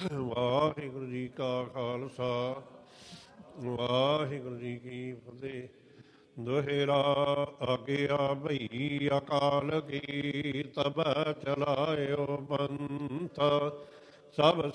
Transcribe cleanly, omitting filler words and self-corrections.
ਵਾਹਿਗੁਰੂ ਜੀ ਕਾ ਖਾਲਸਾ ਵਾਹਿਗੁਰੂ ਜੀ ਕੀ ਫਤਿਹ। ਦੁਹੇਰਾ ਆਗਿਆ ਭਈ ਅਕਾਲ ਕੀ ਤਬ ਚਲਾਇਓ ਪੰਥ ਸਭ